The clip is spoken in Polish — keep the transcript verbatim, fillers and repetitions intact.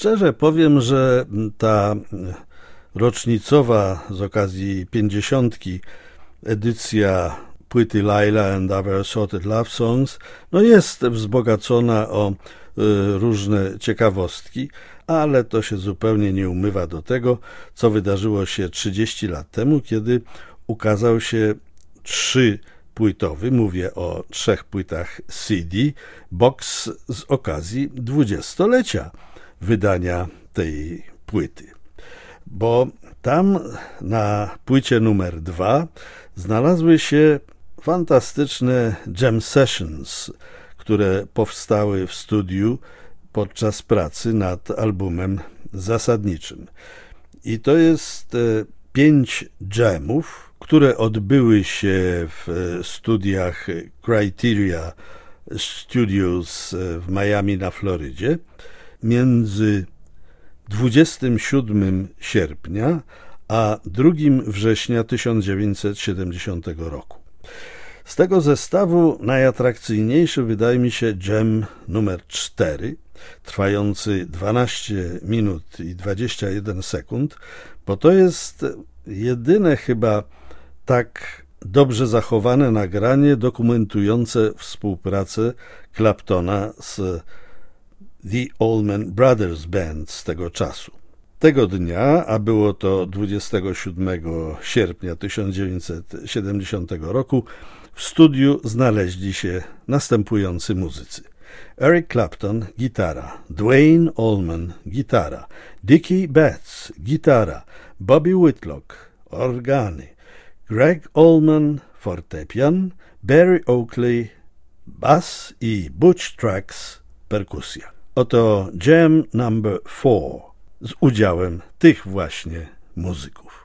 Szczerze powiem, że ta rocznicowa z okazji pięćdziesiątki edycja płyty Laila and Other Assorted Love Songs no jest wzbogacona o y, różne ciekawostki, ale to się zupełnie nie umywa do tego, co wydarzyło się trzydzieści lat temu, kiedy ukazał się trzypłytowy, mówię o trzech płytach C D, box z okazji dwudziestolecia wydania tej płyty. Bo tam na płycie numer dwa znalazły się fantastyczne jam sessions, które powstały w studiu podczas pracy nad albumem zasadniczym. I to jest pięć jamów, które odbyły się w studiach Criteria Studios w Miami na Florydzie między dwudziestego siódmego sierpnia a drugiego września tysiąc dziewięćset siedemdziesiątego roku. Z tego zestawu najatrakcyjniejszy wydaje mi się jam numer cztery, trwający dwanaście minut i dwadzieścia jeden sekund, bo to jest jedyne chyba tak dobrze zachowane nagranie dokumentujące współpracę Claptona z The Allman Brothers Band z tego czasu. Tego dnia, a było to dwudziestego siódmego sierpnia tysiąc dziewięćset siedemdziesiątego roku, w studiu znaleźli się następujący muzycy. Eric Clapton, gitara, Duane Allman, gitara, Dickie Betts, gitara, Bobby Whitlock, organy, Greg Allman, fortepian, Barry Oakley, bas i Butch Trax, perkusja. Oto jam number four z udziałem tych właśnie muzyków.